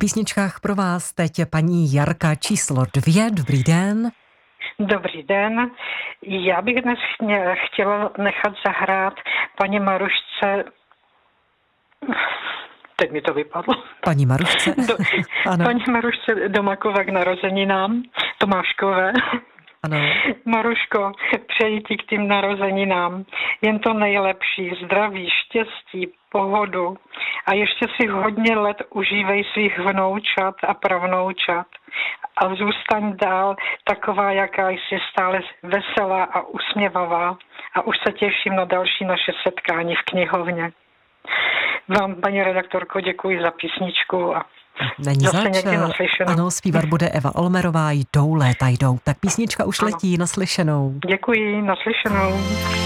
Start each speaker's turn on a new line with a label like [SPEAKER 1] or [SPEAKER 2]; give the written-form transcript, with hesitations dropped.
[SPEAKER 1] písničkách pro vás teď paní Jarka číslo 2. Dobrý den.
[SPEAKER 2] Dobrý den. Já bych dnes chtěla nechat zahrát paní Marušce. Teď mi to vypadlo.
[SPEAKER 1] Paní Marušce? Ano.
[SPEAKER 2] Paní Marušce Domakové k narozeninám, Tomáškové.
[SPEAKER 1] Ano.
[SPEAKER 2] Maruško, přeji ti k tým narozeninám jen to nejlepší, zdraví, štěstí, pohodu a ještě si hodně let užívej svých vnoučat a pravnoučat a zůstaň dál taková, jaká jsi, stále veselá a usměvavá a už se těším na další naše setkání v knihovně. Vám, paní redaktorko, děkuji za písničku a
[SPEAKER 1] není zač. Ano, zpívat bude Eva Olmerová, Jdou léta jdou. Tak písnička už letí, naslyšenou.
[SPEAKER 2] Děkuji, naslyšenou.